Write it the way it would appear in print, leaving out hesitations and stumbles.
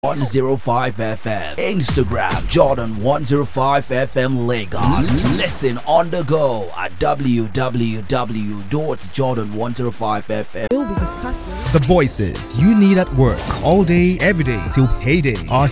105 FM. Instagram Jordan 105 FM Lagos. Listen on the go at www.jordan105fm. We'll be discussing the voices you need at work all day, every day till payday are